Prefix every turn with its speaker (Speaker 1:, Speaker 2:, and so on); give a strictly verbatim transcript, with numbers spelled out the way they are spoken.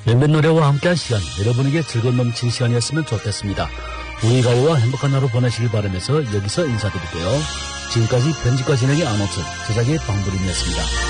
Speaker 1: 몇몇 노래와 함께한 시간, 여러분에게 즐거운 넘치는 시간이었으면 좋겠습니다. 우리 가요와 행복한 하루 보내시길 바라면서 여기서 인사드릴게요. 지금까지 편집과 진행의 아나운서, 제작의 방부림이었습니다.